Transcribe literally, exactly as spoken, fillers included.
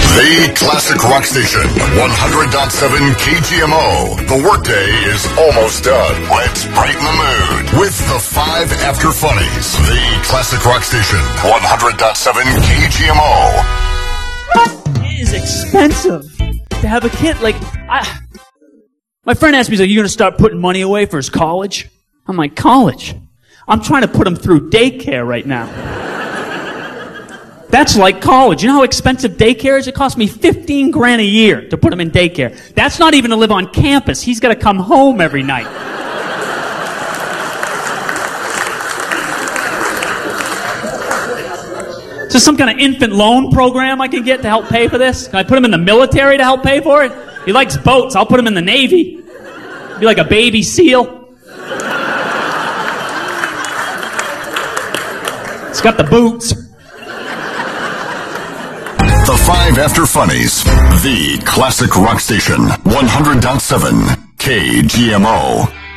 The Classic Rock Station, one hundred point seven K G M O. The workday is almost done. Let's brighten the mood with the five After Funnies. The Classic Rock Station, one hundred point seven K G M O. It is expensive to have a kid. Like, I, my friend asked me, he's like, you going to start putting money away for his college? I'm like, college? I'm trying to put him through daycare right now. That's like college. You know how expensive daycare is? It costs me fifteen grand a year to put him in daycare. That's not even to live on campus. He's got to come home every night. Is there some kind of infant loan program I can get to help pay for this? Can I put him in the military to help pay for it? He likes boats. I'll put him in the Navy. Be like a baby seal. It's got the boots. The five After Funnies. The Classic Rock Station, one hundred point seven K G M O.